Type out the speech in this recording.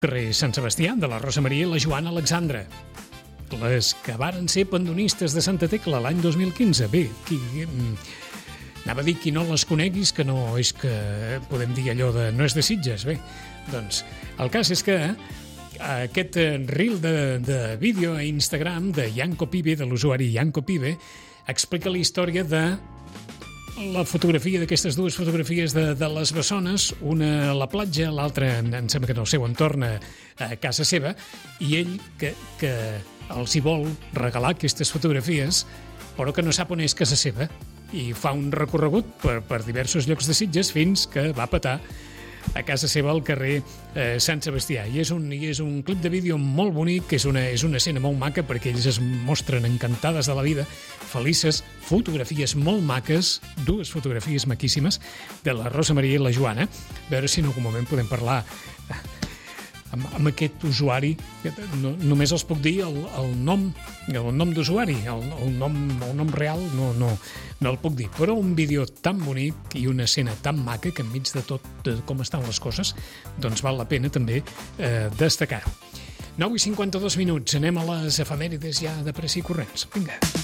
Carrer Sant Sebastià, de la Rosa Maria i la Joana Alexandra. Les que varen ser pandonistes de Santa Tecla l'any 2015. Bé, anava a dir qui no les coneguis, que no és que podem dir allò de no és de Sitges. Bé, doncs el cas és que aquest reel de vídeo a Instagram de Yanko Pibe, de l'usuari Yanko Pibe, explica la història de la fotografia d'aquestes dues fotografies de les bessones, una a la platja, l'altra em sembla que en el seu entorn a casa seva, i ell que els hi vol regalar aquestes fotografies, però que no sap on és casa seva, i fa un recorregut per diversos llocs de Sitges fins que va petar a casa seva al carrer Sant Sebastià. I és un clip de vídeo molt bonic, que és una escena molt maca, perquè ells es mostren encantades de la vida, felices, fotografies molt maques, dues fotografies maquíssimes, de la Rosa Maria i la Joana. A veure si en algun moment podem parlar amb aquest usuari. Només els puc dir el nom d'usuari, el nom real no el puc dir, però un vídeo tan bonic i una escena tan maca que enmig de tot de com estan les coses, doncs val la pena també destacar-ho. 9:52 minuts, anem a les efemèrides ja de pressa i corrents. Vinga.